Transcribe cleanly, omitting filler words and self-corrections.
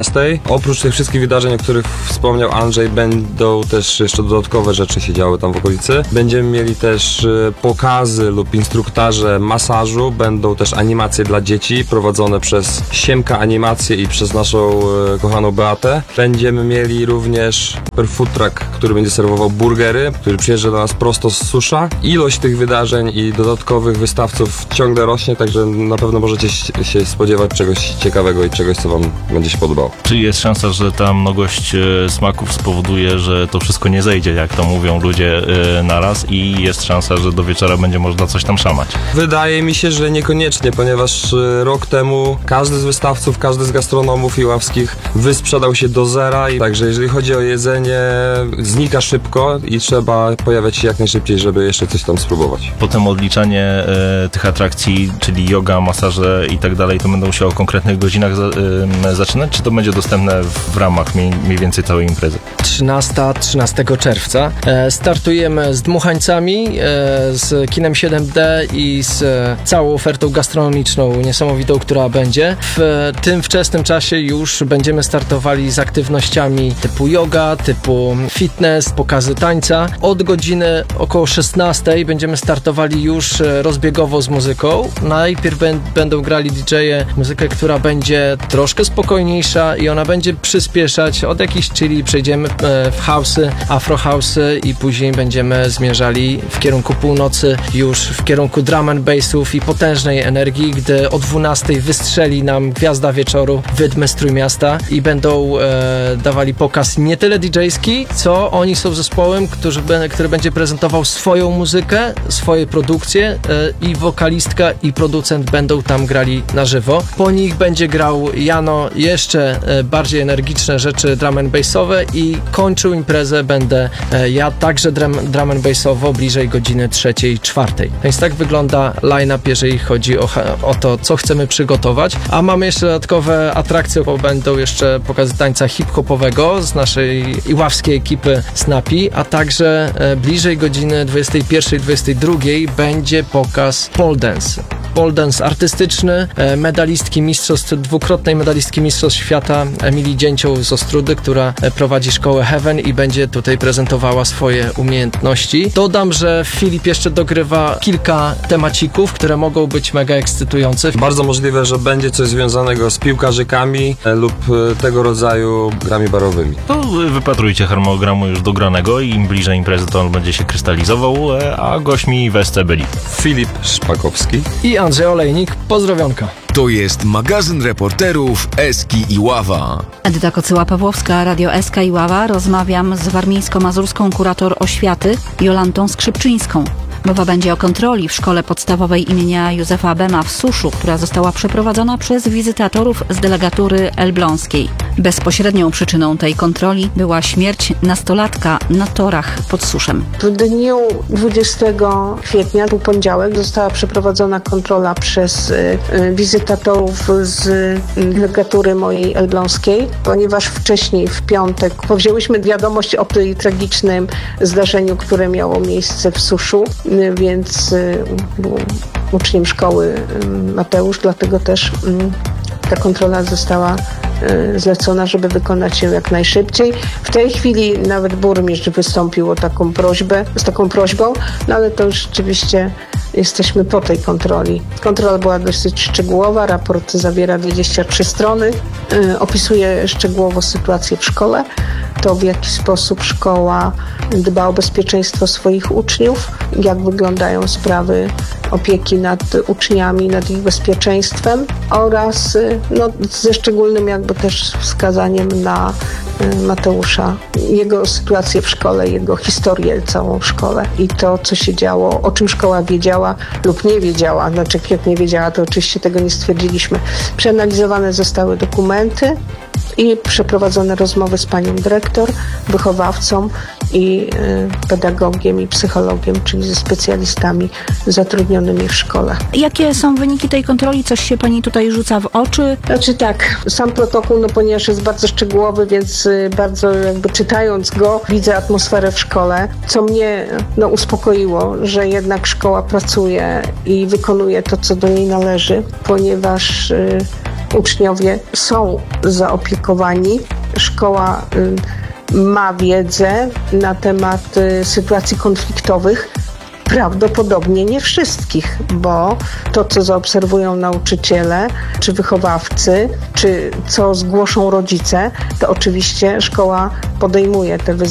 13. Oprócz tych wszystkich wydarzeń, o których wspomniał Andrzej, będą też jeszcze dodatkowe rzeczy się działy tam w okolicy. Będziemy mieli też pokazy lub instruktaże masażu, będą też animacje dla dzieci prowadzone przez Siemka Animacje i przez naszą kochaną Beatę. Będziemy mieli również food truck, który będzie serwował burgery, który przyjeżdża do nas prosto z Susza. Ilość tych wydarzeń i dodatkowych wystawców ciągle rośnie, także na pewno możecie się spodziewać czegoś ciekawego i czegoś, co wam będzie się podobało. Czy jest szansa, że ta mnogość smaków spowoduje, że to wszystko nie zejdzie, jak to mówią ludzie, naraz i jest szansa, że do wieczora będzie można coś tam szamać? Wydaje mi się, że niekoniecznie, ponieważ rok temu każdy z wystawców, każdy z gastronomów iławskich wysprzedał się do zera i także jeżeli chodzi o jedzenie, znika szybko i trzeba pojawiać się jak najszybciej, żeby jeszcze coś tam spróbować. Potem odliczanie tych atrakcji, czyli joga, masaże i tak dalej, to będą się o konkretnych godzinach zaczynać, czy to będzie dostępne w ramach mniej więcej całej imprezy? 13 czerwca. Startujemy z dmuchańcami, z kinem 7D i z całą ofertą gastronomiczną niesamowitą, która będzie. W tym wczesnym czasie już będziemy startowali z aktywnościami typu yoga, typu fitness, pokazy tańca. Od godziny około 16 będziemy startowali już rozbiegowo z muzyką. Najpierw będą grali DJ-e muzykę, która będzie troszkę spokojniejsza i ona będzie przyspieszać. Od jakichś chilli przejdziemy w house'y, afro house'y i później będziemy zmierzali w kierunku północy, już w kierunku drum and bassów i potężnej energii, gdy o 12 wystrzeli nam Gwiazda Wieczoru, Wydmy z Trójmiasta i będą dawali pokaz nie tyle DJ-ski, co oni są zespołem, który będzie prezentował swoją muzykę, swoje produkcje i wokalistka i producent będą tam grali na żywo. Po nich będzie grał Jano jeszcze bardziej energiczne rzeczy drum and bassowe i kończył imprezę będę ja także drum and bassowo bliżej godziny 3-4. Więc tak wygląda line-up, jeżeli chodzi o to, co chcemy przygotować. A mamy jeszcze dodatkowe atrakcje, bo będą jeszcze pokazy tańca hip-hopowego z naszej iławskiej ekipy Snappy, a także bliżej godziny 21-22 będzie pokaz pole dance. Pole dance artystyczny, dwukrotnej medalistki mistrzostw świata Emilii Dzięcioł z Ostródy, która prowadzi szkołę Heaven i będzie tutaj prezentowała swoje umiejętności. Dodam, że Filip jeszcze dogrywa kilka temacików, które mogą być mega ekscytujące. Bardzo możliwe, że będzie coś związanego z piłkarzykami lub tego rodzaju grami barowymi. To wypatrujcie harmonogramu już dogranego i im bliżej imprezy to on będzie się krystalizował, a gośćmi w SC byli Filip Szpakowski i Andrzej Olejnik. Pozdrowionka. To jest magazyn reporterów Eski Iława. Edyta Kocyła-Pawłowska, Radio Eska Iława. Rozmawiam z warmińsko-mazurską kurator oświaty Jolantą Skrzypczyńską. Mowa będzie o kontroli w szkole podstawowej imienia Józefa Bema w Suszu, która została przeprowadzona przez wizytatorów z delegatury elbląskiej. Bezpośrednią przyczyną tej kontroli była śmierć nastolatka na torach pod Suszem. W dniu 20 kwietnia, był poniedziałek, została przeprowadzona kontrola przez wizytatorów z delegatury mojej elbląskiej, ponieważ wcześniej, w piątek, powzięłyśmy wiadomość o tej tragicznym zdarzeniu, które miało miejsce w Suszu, więc był uczniem szkoły Mateusz, dlatego też ta kontrola została zlecona, żeby wykonać ją jak najszybciej. W tej chwili nawet burmistrz wystąpił z taką prośbą, no ale to już rzeczywiście jesteśmy po tej kontroli. Kontrola była dosyć szczegółowa, raport zawiera 23 strony, opisuje szczegółowo sytuację w szkole, to w jaki sposób szkoła dba o bezpieczeństwo swoich uczniów, jak wyglądają sprawy opieki nad uczniami, nad ich bezpieczeństwem oraz ze szczególnym jakby też wskazaniem na Mateusza, jego sytuację w szkole, jego historię całą w szkole i to, co się działo, o czym szkoła wiedziała lub nie wiedziała. Znaczy, jak nie wiedziała, to oczywiście tego nie stwierdziliśmy. Przeanalizowane zostały dokumenty i przeprowadzone rozmowy z panią dyrektor, wychowawcą i pedagogiem i psychologiem, czyli ze specjalistami zatrudnionymi w szkole. Jakie są wyniki tej kontroli? Coś się pani tutaj rzuca w oczy? Znaczy tak, sam protokół, ponieważ jest bardzo szczegółowy, więc bardzo jakby czytając go, widzę atmosferę w szkole, co mnie uspokoiło, że jednak szkoła pracuje i wykonuje to, co do niej należy, ponieważ uczniowie są zaopiekowani. Szkoła ma wiedzę na temat sytuacji konfliktowych. Prawdopodobnie nie wszystkich, bo to, co zaobserwują nauczyciele, czy wychowawcy, czy co zgłoszą rodzice, to oczywiście szkoła podejmuje te wyzwania.